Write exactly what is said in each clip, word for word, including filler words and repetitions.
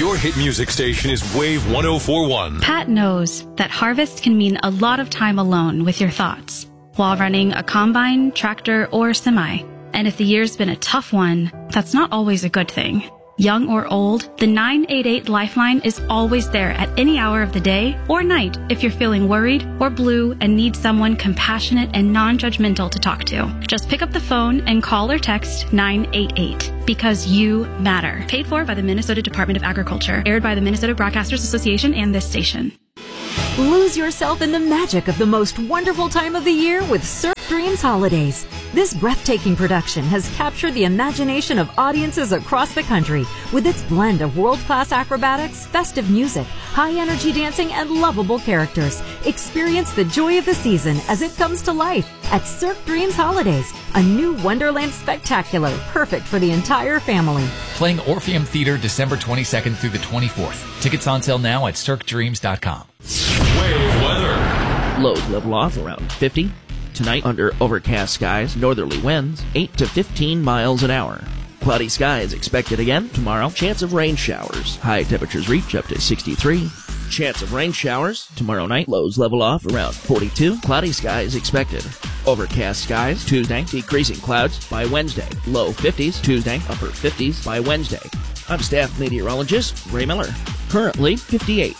Your hit music station is Wave one oh four point one. Pat knows that harvest can mean a lot of time alone with your thoughts while running a combine, tractor, or semi. And if the year's been a tough one, that's not always a good thing. Young or old, the nine eight eight Lifeline is always there at any hour of the day or night if you're feeling worried or blue and need someone compassionate and non-judgmental to talk to. Just pick up the phone and call or text nine eight eight because you matter. Paid for by the Minnesota Department of Agriculture. Aired by the Minnesota Broadcasters Association and this station. Lose yourself in the magic of the most wonderful time of the year with Cirque Dreams Holidays. This breathtaking production has captured the imagination of audiences across the country with its blend of world-class acrobatics, festive music, high-energy dancing, and lovable characters. Experience the joy of the season as it comes to life at Cirque Dreams Holidays, a new Wonderland spectacular perfect for the entire family. Playing Orpheum Theater December twenty-second through the twenty-fourth. Tickets on sale now at cirque dreams dot com. Wave weather. Lows level off around fifty. Tonight, under overcast skies, northerly winds, eight to fifteen miles an hour. Cloudy skies expected again tomorrow. Chance of rain showers. High temperatures reach up to sixty-three. Chance of rain showers tomorrow night. Lows level off around forty-two. Cloudy skies expected. Overcast skies Tuesday. Decreasing clouds by Wednesday. Low fifties. Tuesday. Upper fifties by Wednesday. I'm staff meteorologist Ray Miller. Currently fifty-eight.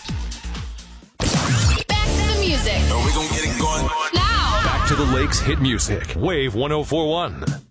Back to the music. Are we gonna get it going? Now. Back to the Lakes hit music. Wave one oh four point one.